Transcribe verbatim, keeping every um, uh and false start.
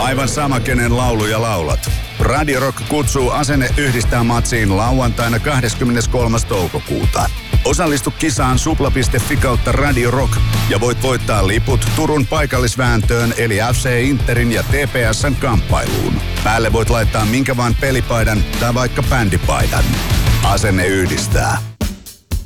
Aivan sama, kenen lauluja laulat. Radio Rock kutsuu Asenne yhdistää matsiin lauantaina kahdeskymmeneskolmas toukokuuta. Osallistu kisaan supla piste fi kautta Radio Rock ja voit voittaa liput Turun paikallisvääntöön eli F C Interin ja T P S:n kamppailuun. Päälle voit laittaa minkä vaan pelipaidan tai vaikka bändipaidan. Asenne yhdistää.